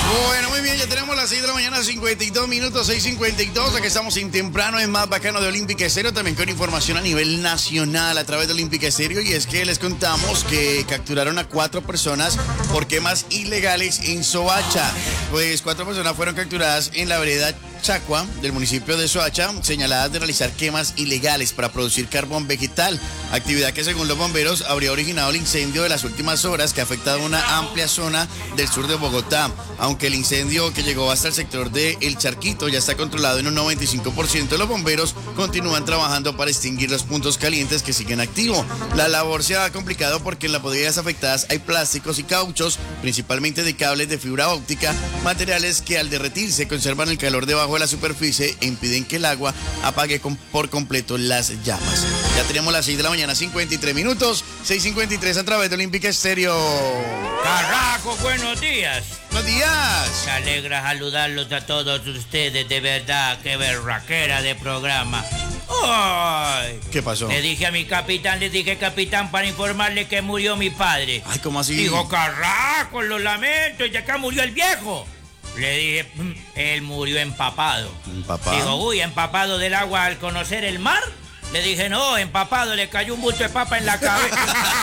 Bueno, muy bien, ya tenemos las 6 de la mañana, 52 minutos, 6:52. Aquí estamos en temprano, es más bacano de Olímpica Estéreo, también con información a nivel nacional a través de Olímpica Estéreo. Y es que les contamos que capturaron a 4 personas por quemas ilegales en Soacha. Pues 4 personas fueron capturadas en la vereda Chacua del municipio de Soacha, señaladas de realizar quemas ilegales para producir carbón vegetal, actividad que según los bomberos habría originado el incendio de las últimas horas que ha afectado una amplia zona del sur de Bogotá. Aunque el incendio que llegó hasta el sector de El Charquito ya está controlado en un 95%, los bomberos continúan trabajando para extinguir los puntos calientes que siguen activos. La labor se ha complicado porque en las bodegas afectadas hay plásticos y cauchos, principalmente de cables de fibra óptica, materiales que al derretirse conservan el calor debajo de la superficie e impiden que el agua apague por completo las llamas. Ya tenemos las 6 de la mañana, 53 minutos, 6:53 a través de Olímpica Estéreo. Carajo, buenos días. Buenos días. Me alegra saludarlos a todos ustedes, de verdad, qué berraquera de programa. ¡Ay! ¿Qué pasó? Le dije a mi capitán, capitán, para informarle que murió mi padre. Ay, ¿cómo así? Dijo, carajo, lo lamento, y acá murió el viejo. Le dije, él murió empapado. ¿Empapado? Dijo, uy, empapado del agua al conocer el mar. Le dije, no, empapado, le cayó un bulto de papa en la cabeza.